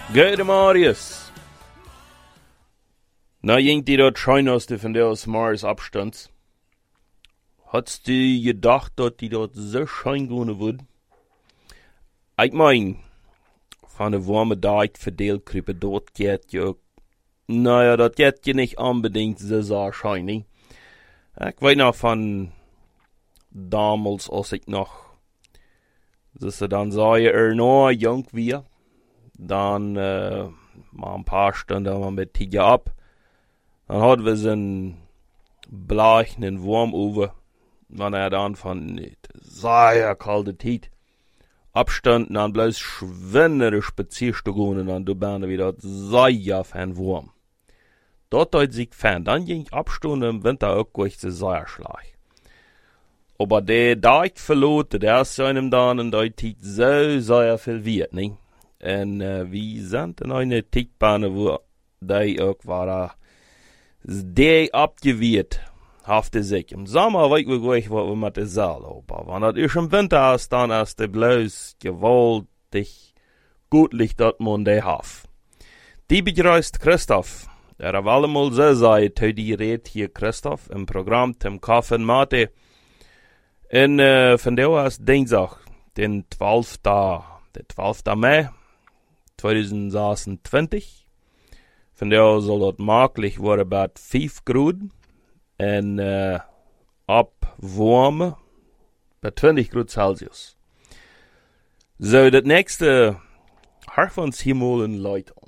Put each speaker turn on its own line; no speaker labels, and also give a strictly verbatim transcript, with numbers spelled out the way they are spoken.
Gode Marius. Nou ging die dat schijnste van deels Mars abstands. Hadst du gedacht dat die dat zo schijn kunnen worden? Ik meen, van de warme dag verdeeld kruipen, dat gaat je ook. Nou ja, dat gaat je niet unbedingt zo zo schijn. Ik weet nog van damals als ik nog, dus dan zou je er nog jong weer. Dan uh, maar een paar stunden maar met tijdje op. Dan hadden we zo'n blachenden worm over. Wanneer dan van het zeer koude tijd opstond. En dan bloos schwinnere spazierstoelen. En dan ben we dat zeer van worm. Dat had zich fan. Dan ging opstonden im winter ook durch de zeerslag. Aber der dag verloten, der is einem dan in die tijd zo zeer veel wierd, niet? En uh, we zijn in een tijdbaan waar die ook waren die opgeweerd hafte zich. Im zomer weet we gleich wat we met de zaal lopen. Wanneer het is im winter is, dan is de bloos gewaltig goedlich dat man die haf. Die begrijst Christoph. Er heeft allemaal zo zei, toe die reed hier Christoph im programma Tim Koff en Mate. En uh, van de was dinsdag, den twaalfde, de twaalfde mei. twintig zesentwintig. Van daar zal dat makkelijk worden bij vijf graden. En uh, opwarmen bij twintig graden Celsius. Zo, dat nächste Harfons hemelen leidt